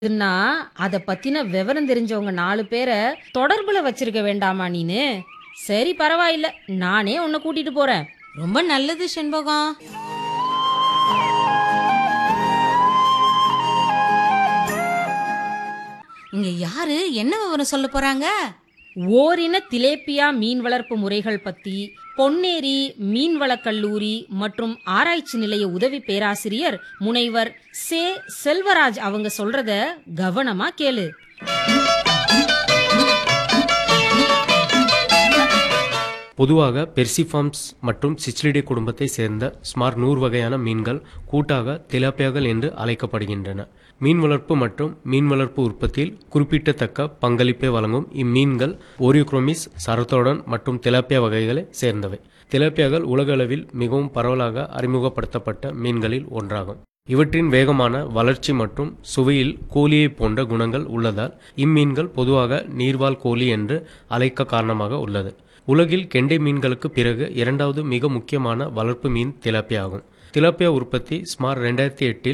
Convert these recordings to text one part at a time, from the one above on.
ன்னா, அத பத்தின விவரம் தெரிஞ்சவங்க 4 பேர தொடர்புல வச்சிருக்க வேண்டாமா நீனு? சரி பரவாயில்ல. நானே உன்னை கூட்டிட்டு போறேன். ரொம்ப நல்லது செண்பகம். இங்க யாரு என்ன விவரம் சொல்ல போறாங்க? ஓரின திலேப்பியா மீன் வளர்ப்பு முறைகள் பத்தி பொன்னேரி மீன்வளக் கல்லூரி மற்றும் ஆராய்ச்சி நிலைய உதவி பேராசிரியர் முனைவர் சே. செல்வராஜ் அவங்க சொல்றத கவனமா கேளு. பொதுவாக பெர்சிஃபார்ம்ஸ் மற்றும் சிச்லிடே குடும்பத்தை சேர்ந்த சுமார் 100 வகையான மீன்கள் கூட்டாக திலாப்பியாக்கள் என்று அழைக்கப்படுகின்றன. மீன் வளர்ப்பு மற்றும் மீன் வளர்ப்பு உற்பத்தியில் குறிப்பிடத்தக்க பங்களிப்பை வழங்கும் இம்மீன்கள் ஓரியோக்ரோமிஸ், சரத்தோடன் மற்றும் திலாப்பியா வகைகளை சேர்ந்தவை. திலாப்பியாக்கள் உலக அளவில் மிகவும் பரவலாக அறிமுகப்படுத்தப்பட்ட மீன்களில் ஒன்றாகும். இவற்றின் வேகமான வளர்ச்சி மற்றும் சுவையில் கோழியை போன்ற குணங்கள் உள்ளதால் இம்மீன்கள் பொதுவாக நீர்வாழ் கோழி என்று அழைக்க காரணமாக உள்ளது. உலகில் கெண்டை மீன்களுக்கு பிறகு இரண்டாவது மிக முக்கியமான வளர்ப்பு மீன் திலாப்பியா ஆகும். திலாப்பியா உற்பத்தி சுமார் 2008இல்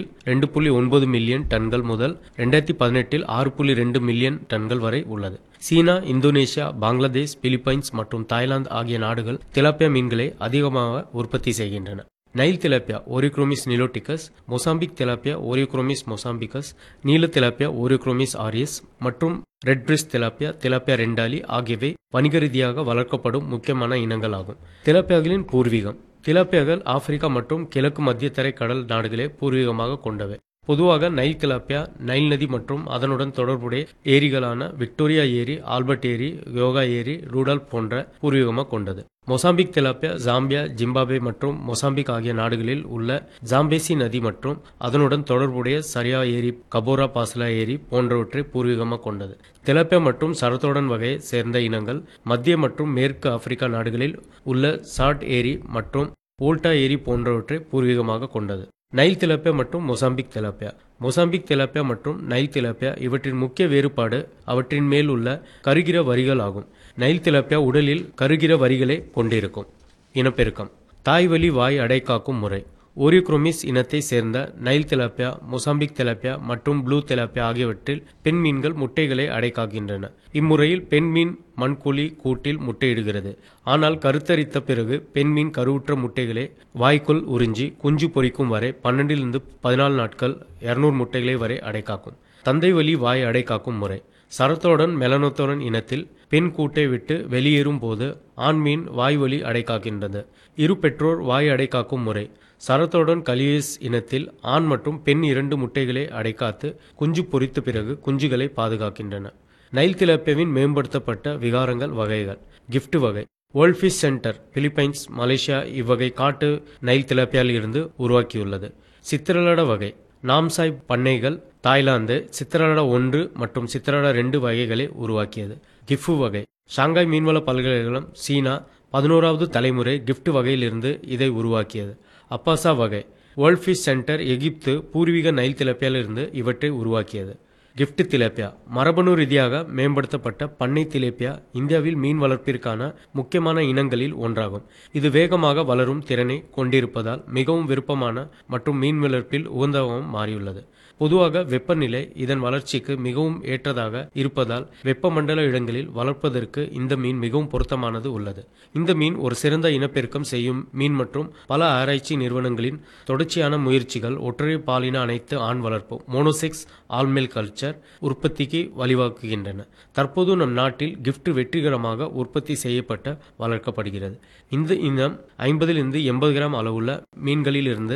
2.9 மில்லியன் டன்கள் முதல் 2018இல் 6.2 மில்லியன் டன்கள் வரை உள்ளது. சீனா, இந்தோனேஷியா, பங்களாதேஷ், பிலிப்பைன்ஸ் மற்றும் தாய்லாந்து ஆகிய நாடுகள் திலாப்பியா மீன்களை அதிகமாக உற்பத்தி செய்கின்றன. நைல் திலாப்பியா ஓரியோக்ரோமிஸ் நிலோட்டிகஸ், மொசாம்பிக் திலாப்பியா ஓரியோக்ரோமிஸ் மொசாம்பிகஸ், நீல திலாப்பியா ஓரியோக்ரோமிஸ் ஆரியஸ் மற்றும் ரெட் பிரெஸ்ட் திலாப்பியா, திலாப்பியா ரெண்டாலி ஆகியவை வணிக ரீதியாக வளர்க்கப்படும் முக்கியமான இனங்கள் ஆகும். திலாப்பியாக்களின் பூர்வீகம். திலாப்பியாக்கள் ஆப்பிரிக்கா மற்றும் கிழக்கு மத்திய தரை கடல் நாடுகளே பூர்வீகமாக கொண்டவை. பொதுவாக நைல் திலாப்பியா நைல் நதி மற்றும் அதனுடன் தொடர்புடைய ஏரிகளான விக்டோரியா ஏரி, ஆல்பர்ட் ஏரி, யோகா ஏரி, ரூடால்ப் போன்ற பூர்வீகமாக கொண்டது. மொசாம்பிக் திலாப்பியா ஜாம்பியா, ஜிம்பாப்வே மற்றும் மொசாம்பிக் ஆகிய நாடுகளில் உள்ள ஜாம்பேசி நதி மற்றும் அதனுடன் தொடர்புடைய சரியா ஏரி, கபோரா பாசலா ஏரி போன்றவற்றை பூர்வீகமாக கொண்டது. திலாப்பியா மற்றும் சரத்தோடன் வகையை சேர்ந்த இனங்கள் மத்திய மற்றும் மேற்கு ஆப்பிரிக்கா நாடுகளில் உள்ள சாட் ஏரி மற்றும் வோல்டா ஏரி போன்றவற்றை பூர்வீகமாக கொண்டது. நைல் திலாப்பியா மற்றும் மொசாம்பிக் திலாப்பியா. மொசாம்பிக் திலாப்பியா மற்றும் நைல் திலாப்பியா இவற்றின் முக்கிய வேறுபாடு அவற்றின் மேல் உள்ள கருகிற வரிகள் ஆகும். நைல் திலாப்பியா உடலில் கருகிற வரிகளை கொண்டிருக்கும். இனப்பெருக்கம். தாய்வழி வாய் அடைகாக்கும் முறை. ஓரியோக்ரோமிஸ் இனத்தை சேர்ந்த நைல் திலாப்பியா, மொசாம்பிக் திலாப்பியா மற்றும் ப்ளூ திலாப்பியா ஆகியவற்றில் பெண் மீன்கள் முட்டைகளை அடைகாக்கின்றன. இம்முறையில் பெண் மீன் மண்குழி கூட்டில் முட்டையிடுகிறது. ஆனால் கருத்தரித்த பிறகு பெண் மீன் கருவுற்ற முட்டைகளை வாய்க்குள் உறிஞ்சி குஞ்சு பொரிக்கும் வரை 12 to 14 நாட்கள் 200 முட்டைகளை வரை அடைகாக்கும். தந்தை வழி வாய் அடைகாக்கும் முறை. சரத்தோடன் மெலனோத்தோடன் இனத்தில் பெண் கூட்டை விட்டு வெளியேறும் போது ஆண் மீன் வாய்வழி அடைகாக்கின்றது. இரு பெற்றோர் வாய் அடைகாக்கும் முறை. சரத்தோடன் கலியஸ் இனத்தில் ஆண் மற்றும் பெண் 2 முட்டைகளை அடைக்காத்து குஞ்சு பொரித்த பிறகு குஞ்சுகளை பாதுகாக்கின்றன. நைல் திலாப்பியாவின் மேம்படுத்தப்பட்ட விகாரங்கள் வகைகள். கிஃப்ட் வகை. World fish centre Philippines, Malaysia இவ்வகை காட்டு நைல் திலாப்பியாவில் இருந்து உருவாக்கியுள்ளது. சித்திரலாட வகை. நாம்சாய் பண்ணைகள் தாய்லாந்து சித்திரலாட 1 மற்றும் சித்திரலாட 2 வகைகளை உருவாக்கியது. கிஃப்ட் வகை. ஷாங்காய் மீன்வள பல்கலைக்கழகம் சீனா 11வது தலைமுறை கிஃப்ட் வகையிலிருந்து இதை உருவாக்கியது. அப்பாசா வகை. வேர்ல்ட் ஃபிஷ் சென்டர் எகிப்து பூர்வீக நைல் திலாப்பியாவிலிருந்து இவற்றை உருவாக்கியது. கிஃப்ட் திலாப்பியா மரபணு ரீதியாக மேம்படுத்தப்பட்ட பண்ணை திலாப்பியா இந்தியாவில் மீன் வளர்ப்பிற்கான முக்கியமான இனங்களில் ஒன்றாகும். இது வேகமாக வளரும் திறனை கொண்டிருப்பதால் மிகவும் விருப்பமான மற்றும் மீன் வளர்ப்பில் உகந்ததாகவும் மாறியுள்ளது. பொதுவாக வெப்பநிலை இதன் வளர்ச்சிக்கு மிகவும் ஏற்றதாக இருப்பதால் வெப்பமண்டல இடங்களில் வளர்ப்பதற்கு இந்த மீன் மிகவும் பொருத்தமானது உள்ளது. இந்த மீன் ஒரு சிறந்த இனப்பெருக்கம் செய்யும் மீன் மற்றும் பல ஆராய்ச்சி நிறுவனங்களின் தொடர்ச்சியான முயற்சிகள் ஒற்றை பாலின அனைத்து ஆண் வளர்ப்பு மோனோசெக்ஸ் ஆல்மெல் கல்ச்சர் உற்பத்திக்கு வழிவகுக்கின்றன. தற்போது நம் நாட்டில் கிஃப்ட் வெற்றிகரமாக உற்பத்தி செய்யப்பட்ட வளர்க்கப்படுகிறது. இந்த இனம் 50 to 80 கிராம் அளவுள்ள மீன்களிலிருந்து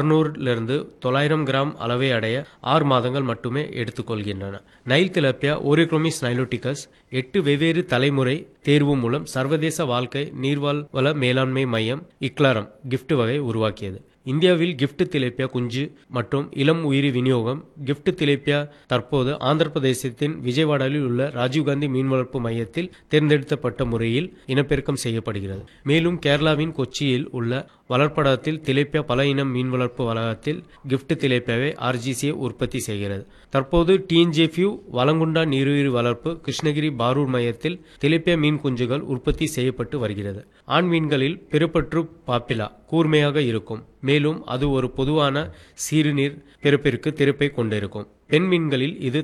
600 to 900 கிராம் அளவை அடைய 6 மாதங்கள் மட்டுமே எடுத்துக்கொள்கின்றன. நைல் திலாப்பியா ஓரியோக்ரோமிஸ் நைலோட்டிகஸ் 8 வெவ்வேறு தலைமுறை தேர்வு மூலம் சர்வதேச வாழ்க்கை நீர்வாழ் வள மேலாண்மை மையம் இக்லாரம் கிஃப்ட் வகை உருவாக்கியது. இந்தியாவில் கிஃப்ட் திலாப்பியா குஞ்சு மற்றும் இளம் உயிரி விநியோகம். கிஃப்ட் திலாப்பியா தற்போது ஆந்திர பிரதேசத்தின் விஜயவாடாவில் உள்ள ராஜீவ்காந்தி மீன் வளர்ப்பு மையத்தில் தேர்ந்தெடுக்கப்பட்ட முறையில் இனப்பெருக்கம் செய்யப்படுகிறது. மேலும் கேரளாவின் கொச்சியில் உள்ள வளர்ப்படத்தில் திலாப்பியா பல இன மீன் வளர்ப்பு வளாகத்தில் கிஃப்ட் திலாப்பியாவை RGCA உற்பத்தி செய்கிறது. தற்போது TNJFU வலங்குண்டா நீருயிரி வளர்ப்பு கிருஷ்ணகிரி பாரூர் மையத்தில் திலாப்பியா மீன் குஞ்சுகள் உற்பத்தி செய்யப்பட்டு வருகிறது. ஆண் மீன்களில் பிறப்பற்று பாப்பிலா கூர்மையாக இருக்கும். மேலும் அது ஒரு பொதுவான சிறுநீர் பிறப்பிற்கு திறப்பை கொண்டிருக்கும். பெண் மீன்களில் இது